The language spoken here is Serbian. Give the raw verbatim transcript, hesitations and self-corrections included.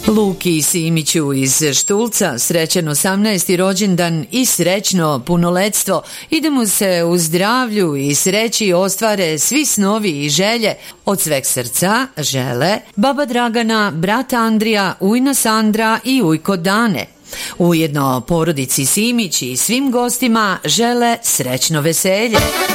Luki Simiću iz Štulca srećan osamnaesti rođendan i srećno punoletstvo. Idemo se u zdravlju i sreći ostvare svi snovi i želje. Od sveg srca žele baba Dragana, brat Andrija, ujna Sandra i ujko Dane. Ujedno porodici Simić i svim gostima žele srećno veselje.